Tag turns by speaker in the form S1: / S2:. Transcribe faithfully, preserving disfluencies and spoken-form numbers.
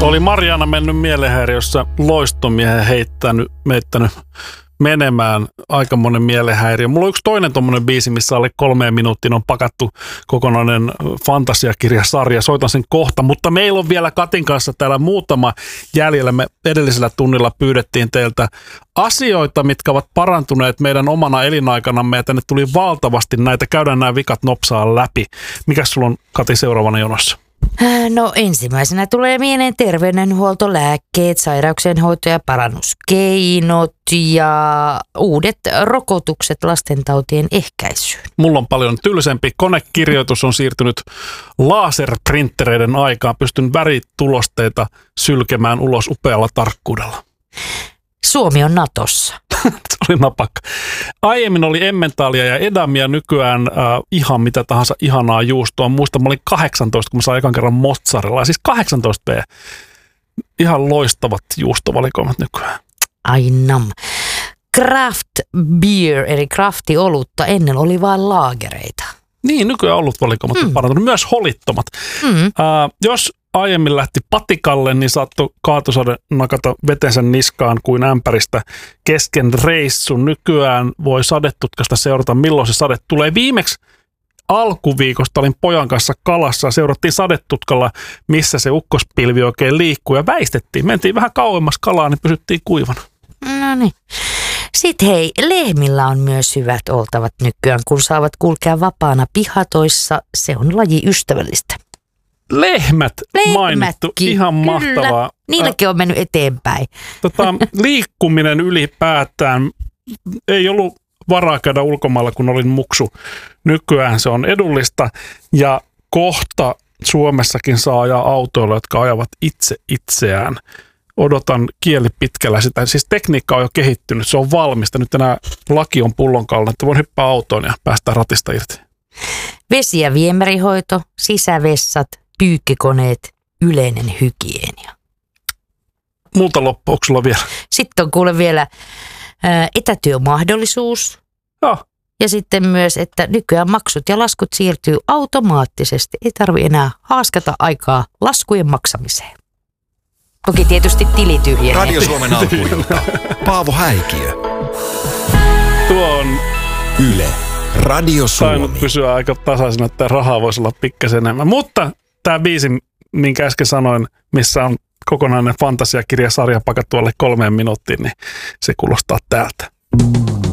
S1: Oli Mariana mennyt mielenhäiriössä loistomiehen heittänyt, meittänyt menemään aikamoinen mielenhäiriö. Mulla on yksi toinen tommonen biisi, missä alle kolmeen minuuttiin on pakattu kokonainen fantasiakirjasarja. Soitan sen kohta, mutta meillä on vielä Katin kanssa täällä muutama jäljellä. Me edellisellä tunnilla pyydettiin teiltä asioita, mitkä ovat parantuneet meidän omana elinaikanamme, ja tänne tuli valtavasti näitä. Käydään nämä vikat nopsaan läpi. Mikäs sulla on, Kati, seuraavana jonossa?
S2: No ensimmäisenä tulee mieleen terveydenhuolto, lääkkeet, sairauksien hoito ja parannuskeinot ja uudet rokotukset lastentautien ehkäisyyn.
S1: Mulla on paljon tylsempi. Konekirjoitus on siirtynyt laserprinttereiden aikaan. Pystyn väritulosteita sylkemään ulos upealla tarkkuudella.
S2: Suomi on Natossa.
S1: Se oli napakka. Aiemmin oli emmentalia ja edamia, nykyään äh, ihan mitä tahansa ihanaa juustoa. Muistan, mä olin kahdeksantoista, kun mä sain ekan kerran mozzarella. Siis kahdeksantoista vuotta. Ihan loistavat juustovalikoimat nykyään.
S2: Ai nam. Craft beer, eli craftiolutta, ennen oli vain laagereita.
S1: Niin, nykyään olutvalikoimat on mm. parantunut. Myös holittomat. Mm. Äh, jos aiemmin lähti patikalle, niin saattoi kaatosade nakata vetensä niskaan kuin ämpäristä kesken reissun. Nykyään voi sadetutkasta seurata, milloin se sade tulee. Viimeksi alkuviikosta olin pojan kanssa kalassa ja seurattiin sadetutkalla, missä se ukkospilvi oikein liikkuu, ja väistettiin. Mentiin vähän kauemmas kalaa, niin pysyttiin kuivana.
S2: No niin. Sitten hei, lehmillä on myös hyvät oltavat nykyään, kun saavat kulkea vapaana pihatoissa. Se on lajiystävällistä.
S1: Lehmät mainittu, ihan
S2: kyllä.
S1: Mahtavaa.
S2: Niilläkin on mennyt eteenpäin.
S1: Tota, liikkuminen ylipäätään, ei ollut varaa käydä ulkomailla, kun olin muksu. Nykyään se on edullista, ja kohta Suomessakin saa ajaa autoilla, jotka ajavat itse itseään. Odotan kieli pitkällä sitä. Siis tekniikka on jo kehittynyt, se on valmista. Nyt enää laki on pullonkaulina, että voin hyppää autoon ja päästä ratista irti.
S2: Vesi- ja viemärihoito, sisävessat, pyykkikoneet, yleinen hygienia.
S1: Multa loppu, onko sulla vielä?
S2: Sitten on kuule vielä ää, etätyömahdollisuus.
S1: Ja.
S2: Ja sitten myös, että nykyään maksut ja laskut siirtyy automaattisesti. Ei tarvitse enää haaskata aikaa laskujen maksamiseen. Toki tietysti tili tyhjenee.
S3: Radio Suomen alkuilta. Paavo Häikiö.
S1: Tuo on
S3: Yle. Radio Suomi.
S1: Tainnut pysyä aika tasaisena, että rahaa voisi olla pikkasen enemmän. Mutta tämä biisi, minkä äsken sanoin, missä on kokonainen fantasiakirjasarja pakattu alle kolmeen minuuttiin, niin se kuulostaa täältä.